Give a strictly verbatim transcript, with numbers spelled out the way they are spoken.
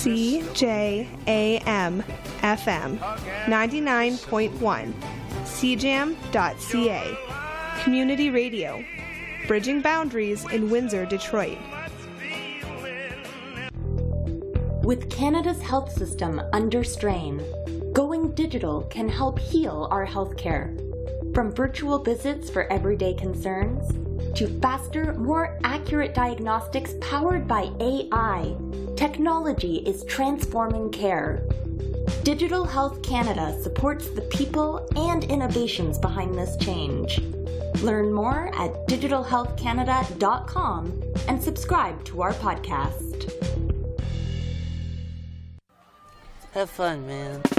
C J A M F M ninety-nine point one, C jam dot C A. Community Radio, bridging boundaries in Windsor, Detroit. With Canada's health system under strain, going digital can help heal our healthcare. From virtual visits for everyday concerns, to faster, more accurate diagnostics powered by A I, technology is transforming care. Digital Health Canada supports the people and innovations behind this change. Learn more at digital health canada dot com and subscribe to our podcast. Have fun, man.